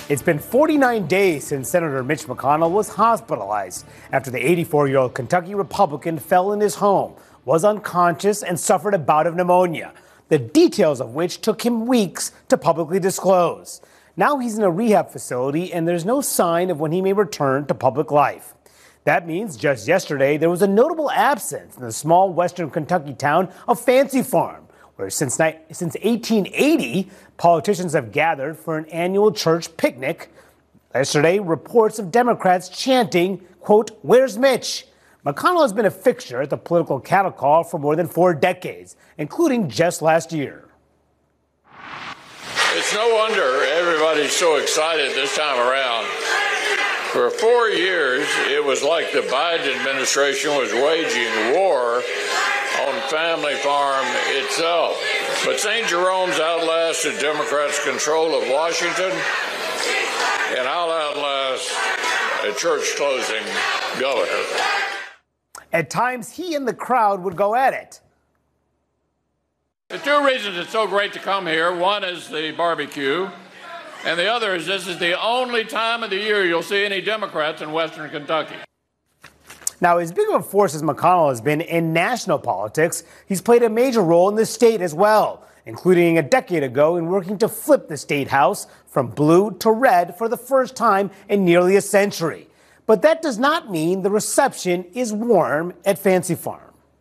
It's been 49 days since Senator Mitch McConnell was hospitalized after the 84-year-old Kentucky Republican fell in his home, was unconscious, and suffered a bout of pneumonia, the details of which took him weeks to publicly disclose. Now he's in a rehab facility, and there's no sign of when he may return to public life. That means just yesterday there was a notable absence in the small western Kentucky town of Fancy Farm, where since 1880, politicians have gathered for an annual church picnic. Yesterday, reports of Democrats chanting, quote, "Where's Mitch?" McConnell has been a fixture at the political cattle call for more than 4 decades, including just last year. It's no wonder everybody's so excited this time around. For 4 years, it was like the Biden administration was waging war on Family Farm itself. But St. Jerome's outlasted Democrats' control of Washington, and I'll outlast a church-closing governor. At times, he and the crowd would go at it. The 2 reasons it's so great to come here, one is the barbecue, and the other is this is the only time of the year you'll see any Democrats in Western Kentucky. Now, as big of a force as McConnell has been in national politics, he's played a major role in the state as well, including a decade ago in working to flip the state house from blue to red for the first time in nearly a century. But that does not mean the reception is warm at Fancy Farm.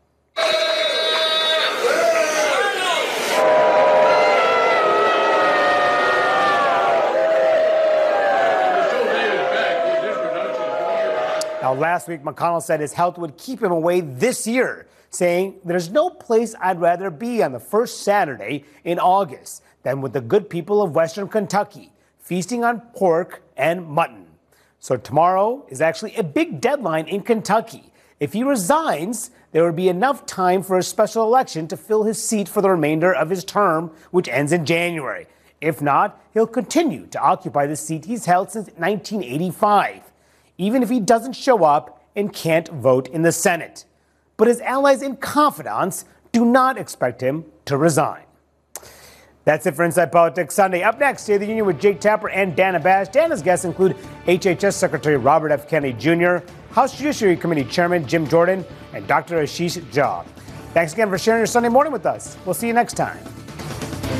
Now, last week, McConnell said his health would keep him away this year, saying, "There's no place I'd rather be on the first Saturday in August than with the good people of Western Kentucky, feasting on pork and mutton." So tomorrow is actually a big deadline in Kentucky. If he resigns, there would be enough time for a special election to fill his seat for the remainder of his term, which ends in January. If not, he'll continue to occupy the seat he's held since 1985. Even if he doesn't show up and can't vote in the Senate. But his allies and confidants do not expect him to resign. That's it for Inside Politics Sunday. Up next, State of the Union with Jake Tapper and Dana Bash. Dana's guests include HHS Secretary Robert F. Kennedy Jr., House Judiciary Committee Chairman Jim Jordan, and Dr. Ashish Jha. Thanks again for sharing your Sunday morning with us. We'll see you next time.